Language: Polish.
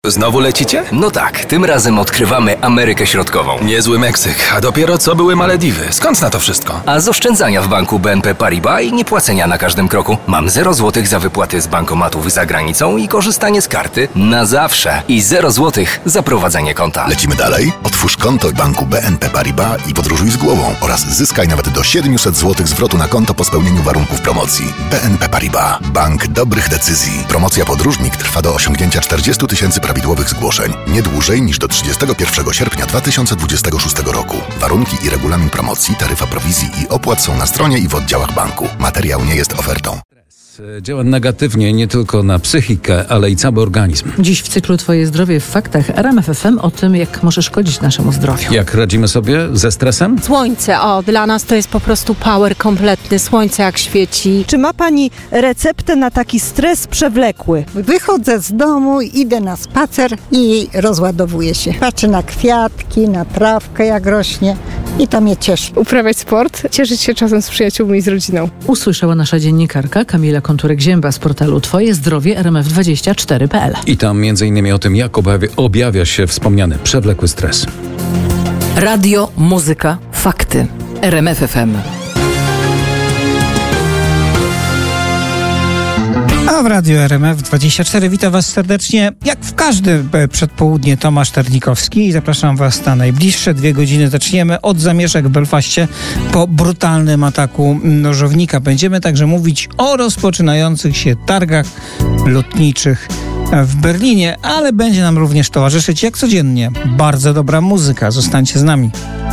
Znowu lecicie? No tak, tym razem odkrywamy Amerykę Środkową. Niezły Meksyk, a dopiero co były Malediwy. Skąd na to wszystko? A z oszczędzania w banku BNP Paribas i niepłacenia na każdym kroku. Mam 0 zł za wypłaty z bankomatów za granicą i korzystanie z karty na zawsze. I 0 zł za prowadzenie konta. Lecimy dalej? Otwórz konto w banku BNP Paribas i podróżuj z głową oraz zyskaj nawet do 700 zł zwrotu na konto po spełnieniu warunków promocji. BNP Paribas. Bank dobrych decyzji. Promocja Podróżnik trwa do osiągnięcia 40 000 prawidłowych zgłoszeń. Nie dłużej niż do 31 sierpnia 2026 roku. Warunki i regulamin promocji, taryfa prowizji i opłat są na stronie i w oddziałach banku. Materiał nie jest ofertą. Działa negatywnie nie tylko na psychikę, ale i cały organizm. Dziś w cyklu Twoje zdrowie w faktach RMF FM o tym, jak może szkodzić naszemu zdrowiu. Jak radzimy sobie ze stresem? Słońce, dla nas to jest po prostu power kompletny. Słońce jak świeci. Czy ma Pani receptę na taki stres przewlekły? Wychodzę z domu, idę na spacer i rozładowuję się. Patrzę na kwiatki, na trawkę jak rośnie i to mnie cieszy. Uprawiać sport, cieszyć się czasem z przyjaciółmi i z rodziną. Usłyszała nasza dziennikarka Kamila Konturek-Zięba z portalu Twoje zdrowie rmf24.pl. I tam m.in. o tym, jak objawia się wspomniany przewlekły stres. Radio, muzyka, fakty. RMF FM. A w Radiu RMF24 witam Was serdecznie, jak w każde przedpołudnie, Tomasz Terlikowski i zapraszam Was na najbliższe 2 godziny. Zaczniemy od zamieszek w Belfaście po brutalnym ataku nożownika. Będziemy także mówić o rozpoczynających się targach lotniczych w Berlinie, ale będzie nam również towarzyszyć jak codziennie bardzo dobra muzyka. Zostańcie z nami.